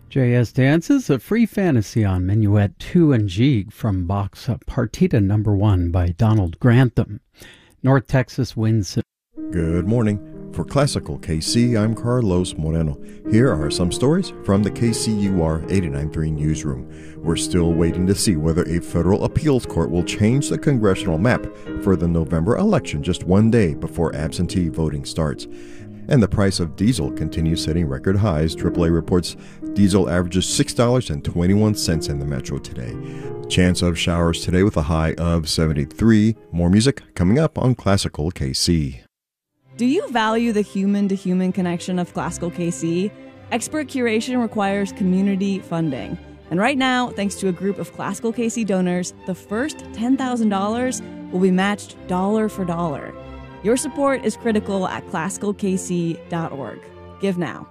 J.S. dances a free fantasy on Minuet 2 and Gigue from Bach's Partita No. 1 by Donald Grantham. North Texas wins. Good morning. For Classical KC, I'm Carlos Moreno. Here are some stories from the KCUR 89.3 newsroom. We're still waiting to see whether a federal appeals court will change the congressional map for the November election just one day before absentee voting starts. And the price of diesel continues setting record highs. AAA reports diesel averages $6.21 in the metro today. Chance of showers today with a high of 73. More music coming up on Classical KC. Do you value the human-to-human connection of Classical KC? Expert curation requires community funding. And right now, thanks to a group of Classical KC donors, the first $10,000 will be matched dollar for dollar. Your support is critical at classicalkc.org. Give now.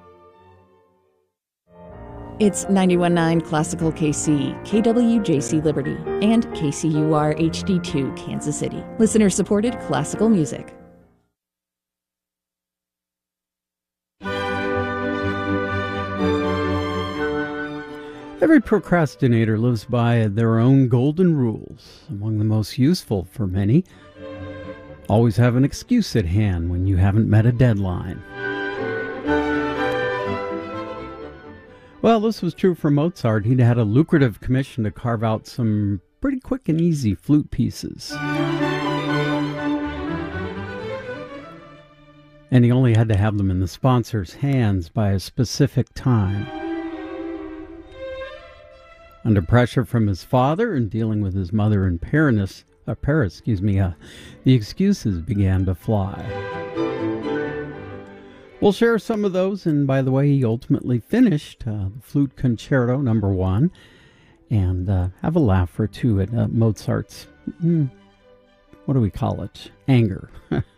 It's 91.9 Classical KC, KWJC Liberty, and KCUR HD2 Kansas City. Listener-supported classical music. Every procrastinator lives by their own golden rules. Among the most useful for many, always have an excuse at hand when you haven't met a deadline. Well, this was true for Mozart. He'd had a lucrative commission to carve out some pretty quick and easy flute pieces. And he only had to have them in the sponsor's hands by a specific time. Under pressure from his father and dealing with his mother in Paris, the excuses began to fly. We'll share some of those, and by the way, he ultimately finished the Flute Concerto No. 1, and have a laugh or two at Mozart's, what do we call it, anger.